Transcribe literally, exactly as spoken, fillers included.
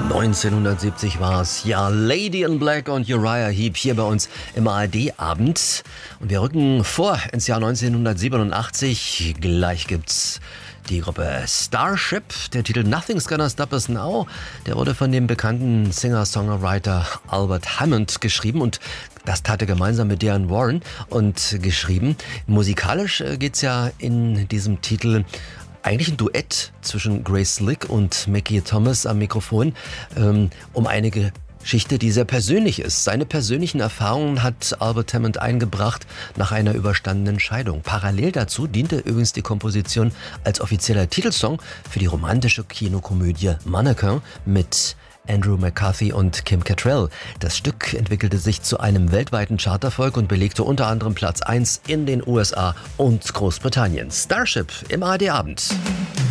neunzehnhundertsiebzig war es, ja, Lady in Black und Uriah Heep hier bei uns im A R D-Abend. Und wir rücken vor ins Jahr neunzehnhundertsiebenundachtzig. Gleich gibt's die Gruppe Starship. Der Titel Nothing's Gonna Stop Us Now, der wurde von dem bekannten Singer-Songwriter Albert Hammond geschrieben und das tat er gemeinsam mit Diane Warren und geschrieben. Musikalisch geht's ja in diesem Titel eigentlich ein Duett zwischen Grace Slick und Mackie Thomas am Mikrofon, ähm, um eine Geschichte, die sehr persönlich ist. Seine persönlichen Erfahrungen hat Albert Hammond eingebracht nach einer überstandenen Scheidung. Parallel dazu diente übrigens die Komposition als offizieller Titelsong für die romantische Kinokomödie Mannequin mit Andrew McCarthy und Kim Cattrall. Das Stück entwickelte sich zu einem weltweiten Charterfolg und belegte unter anderem Platz eins in den U S A und Großbritannien. Starship im A R D-Abend.